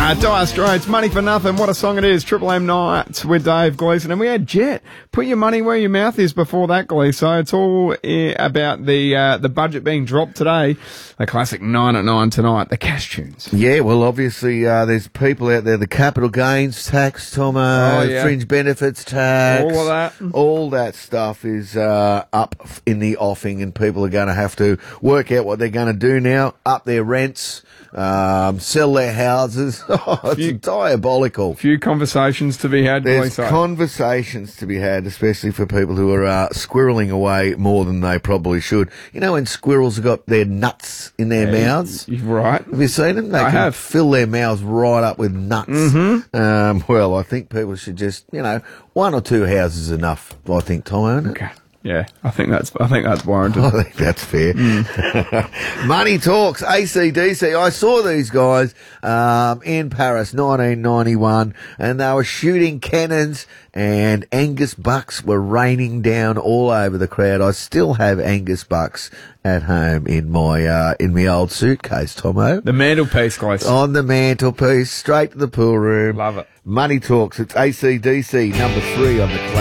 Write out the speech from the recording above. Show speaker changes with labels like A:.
A: Dire Straits, Money for Nothing. What a song it is. Triple M Nights with Dave Gleeson. And we had Jet. Put your money where your mouth is before that, Gleeson. It's all about the budget being dropped today. The classic 9 at 9 tonight, the cash tunes.
B: Yeah, well, obviously, there's people out there, the capital gains tax, Tomo, fringe benefits tax.
A: All of that.
B: All that stuff is up in the offing, and people are going to have to work out what they're going to do now, up their rents, sell their houses. It's diabolical.
A: Few conversations to be had.
B: There's conversations to be had, especially for people who are squirreling away more than they probably should. You know when squirrels have got their nuts in their mouths?
A: Right.
B: Have you seen them? They
A: I have.
B: fill their mouths right up with nuts.
A: Mm-hmm.
B: Well, I think people should just, one or two houses enough, I think, Tom.
A: Okay. Yeah, I think that's warranted.
B: I think that's fair. Money Talks, AC/DC. I saw these guys in Paris, 1991, and they were shooting cannons, and Angus bucks were raining down all over the crowd. I still have Angus bucks at home in my old suitcase, Tomo.
A: The mantelpiece, guys.
B: On the mantelpiece, straight to the pool room.
A: Love it.
B: Money Talks. It's AC/DC, number 3 on the